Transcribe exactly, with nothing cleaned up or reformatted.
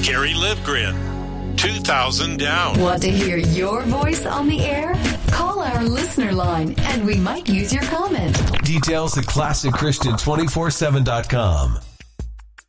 Gary Livgren, two thousand down. Want to hear your voice on the air? Call our listener line and we might use your comment. Details at classic christian two forty-seven dot com.